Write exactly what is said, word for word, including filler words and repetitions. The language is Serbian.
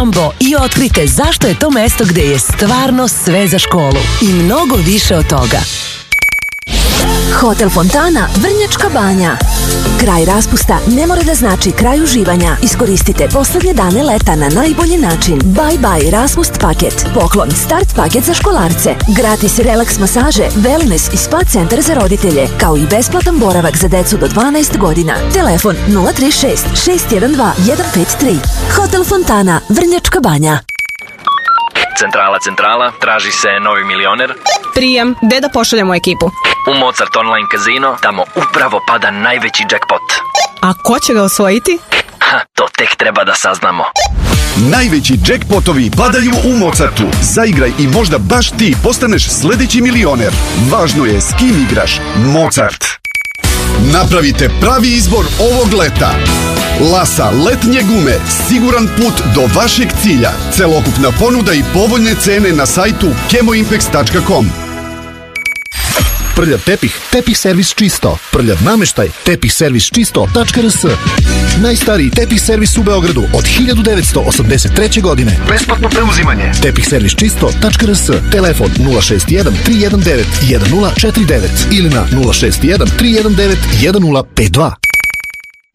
Ambo i otkrite zašto je to mesto gde je stvarno sve za školu i mnogo više od toga. Hotel Fontana, Vrnjačka Banja. Kraj raspusta ne mora da znači kraj uživanja. Iskoristite poslednje dane leta na najbolji način. Bye bye raspust paket. Poklon start paket za školarce. Gratis relaks masaže, wellness i spa centar za roditelje, kao i besplatan boravak za decu do dvanaest godina. Telefon nula tri šest šest jedan dva jedan pet tri. Hotel Fontana, Vrnjačka Banja. Centrala, centrala, traži se novi milioner. Prijem, gde da pošaljemo ekipu? U Mozart Online Casino, tamo upravo pada najveći jackpot. A ko će ga osvojiti? Ha, to tek treba da saznamo. Najveći jackpotovi padaju u Mozartu. Zaigraj i možda baš ti postaneš sledeći milioner. Važno je s kim igraš. Mozart. Napravite pravi izbor ovog leta. Lasa letnje gume, siguran put do vašeg cilja. Celokupna ponuda i povoljne cene na sajtu kemoimpex tačka com. Prljav tepih, tepih servis čisto. Prljav nameštaj, tepih servis čisto tačka rs. Najstariji tepih servis u Beogradu od hiljadu devetsto osamdeset treće. godine. Besplatno preuzimanje. tepih servis čisto tačka rs. Telefon nula šest jedan tri jedan devet jedan nula četiri devet ili na nula šest jedan tri jedan devet jedan nula pet dva.